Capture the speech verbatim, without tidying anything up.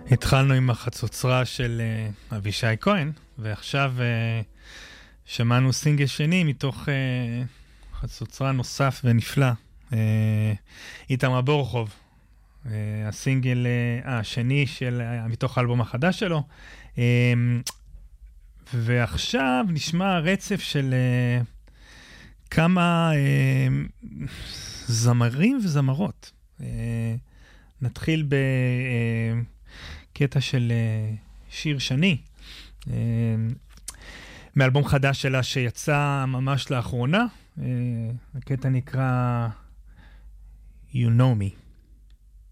התחלנו עם החצוצרה של uh, אבישי כהן, ועכשיו uh, שמענו סינגל שני מתוך uh, חצוצרה נוסף ונפלא, uh, איתמר בורחוב, uh, הסינגל uh, השני של, uh, מתוך האלבום החדש שלו, uh, ועכשיו נשמע רצף של uh, כמה uh, זמרים וזמרות. Uh, נתחיל ב... Uh, קטע של שיר שני, מאלבום חדש שלה שיצא ממש לאחרונה. הקטע נקרא You Know Me.